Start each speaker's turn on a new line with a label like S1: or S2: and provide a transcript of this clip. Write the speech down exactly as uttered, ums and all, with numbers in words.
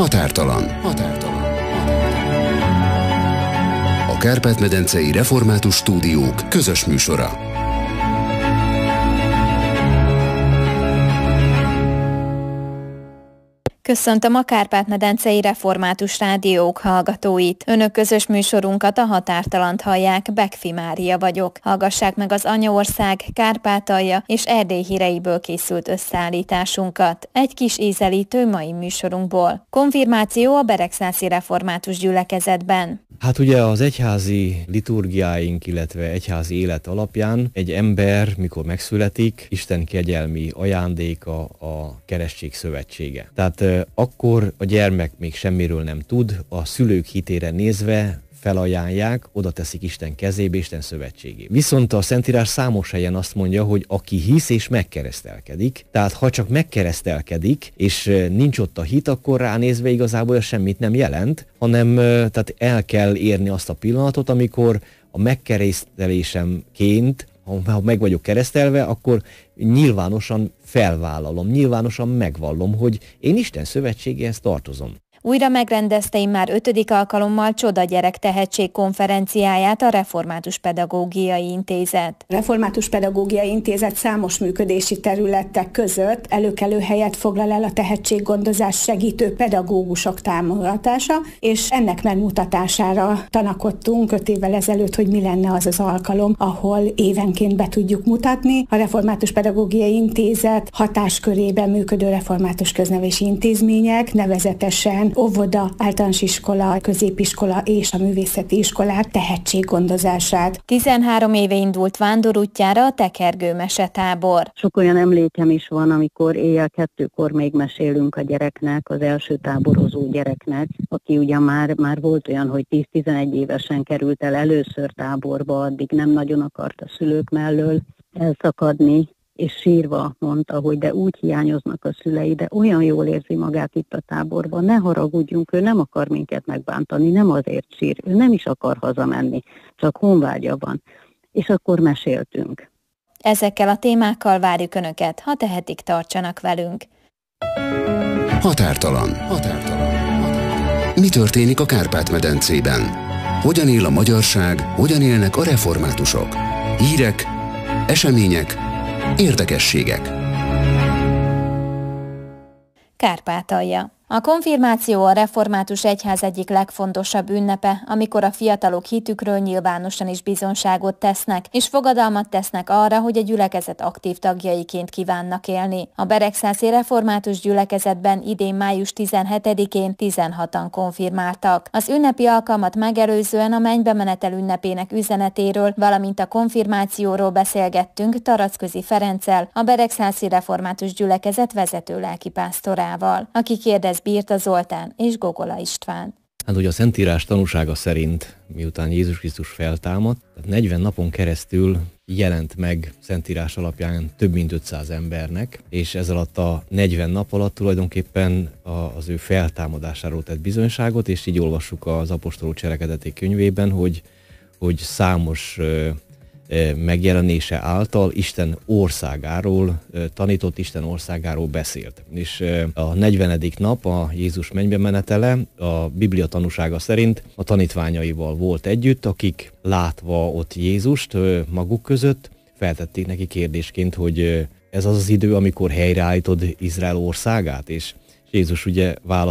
S1: Határtalan. Határtalan. A Kárpát-medencei Református Stúdiók közös műsora.
S2: Köszöntöm a Kárpát-medencei Református Rádiók hallgatóit. Önök közös műsorunkat, a Határtalant hallják, Bekfi Mária vagyok. Hallgassák meg az Anyaország, Kárpátalja és Erdély híreiből készült összeállításunkat. Egy kis ízelítő mai műsorunkból. Konfirmáció a Beregszászi Református Gyülekezetben.
S3: Hát ugye az egyházi liturgiáink, illetve egyházi élet alapján egy ember, mikor megszületik, Isten kegyelmi ajándéka a keresztség szövetsége. Tehát e, akkor a gyermek még semmiről nem tud, a szülők hitére nézve felajánlják, oda teszik Isten kezébe, Isten szövetségé. Viszont a Szentírás számos helyen azt mondja, hogy aki hisz és megkeresztelkedik, tehát ha csak megkeresztelkedik, és nincs ott a hit, akkor ránézve igazából semmit nem jelent, hanem tehát el kell érni azt a pillanatot, amikor a megkeresztelésemként, ha meg vagyok keresztelve, akkor nyilvánosan felvállalom, nyilvánosan megvallom, hogy én Isten szövetségéhez tartozom.
S2: Újra megrendezte immár ötödik alkalommal Csoda Gyerek Tehetség konferenciáját a Református Pedagógiai Intézet.
S4: A Református Pedagógiai Intézet számos működési területek között előkelő helyet foglal el a tehetséggondozás segítő pedagógusok támogatása, és ennek megmutatására tanakodtunk öt évvel ezelőtt, hogy mi lenne az az alkalom, ahol évenként be tudjuk mutatni. A Református Pedagógiai Intézet hatáskörében működő református köznevelési intézmények, nevezetesen óvoda, általános iskola, középiskola és a művészeti iskolák tehetséggondozását.
S2: tizenhárom éve indult vándorútjára a tekergő mesetábor.
S5: Sok olyan emlékem is van, amikor éjjel kettőkor még mesélünk a gyereknek, az első táborozó gyereknek, aki ugyan már, már volt olyan, hogy tíz-tizenegy évesen került el először táborba, addig nem nagyon akart a szülők mellől elszakadni, és sírva mondta, hogy de úgy hiányoznak a szülei, de olyan jól érzi magát itt a táborban, ne haragudjunk, ő nem akar minket megbántani, nem azért sír, ő nem is akar hazamenni, csak honvágya van. És akkor meséltünk.
S2: Ezekkel a témákkal várjuk Önöket, ha tehetik, tartsanak velünk.
S1: Határtalan. Határtalan. Mi történik a Kárpát-medencében? Hogyan él a magyarság, hogyan élnek a reformátusok? Hírek, események, érdekességek.
S2: Kárpátalja. A konfirmáció a református egyház egyik legfontosabb ünnepe, amikor a fiatalok hitükről nyilvánosan is bizonyságot tesznek, és fogadalmat tesznek arra, hogy a gyülekezet aktív tagjaiként kívánnak élni. A Beregszászi Református Gyülekezetben idén május tizenhetedikén tizenhatan konfirmáltak. Az ünnepi alkalmat megelőzően a mennybemenetel ünnepének üzenetéről, valamint a konfirmációról beszélgettünk Taracközi Ferenccel, a Beregszászi Református Gyülekezet vezető lelkipásztorával, aki kérdez Birta Zoltán és Gogola István.
S3: Hát ugye a Szentírás tanúsága szerint, miután Jézus Krisztus feltámadt, tehát negyven napon keresztül jelent meg Szentírás alapján több mint ötszáz embernek, és ez alatt a negyven nap alatt tulajdonképpen az ő feltámadásáról tett bizonyságot, és így olvassuk az apostolok cselekedeti könyvében, hogy, hogy számos megjelenése által Isten országáról tanított, Isten országáról beszélt. És a negyvenedik nap, a Jézus mennybe menetele, a Biblia tanúsága szerint a tanítványaival volt együtt, akik látva ott Jézust maguk között, feltették neki kérdésként, hogy ez az az idő, amikor helyreállítod Izrael országát, és Jézus ugye válaszolt,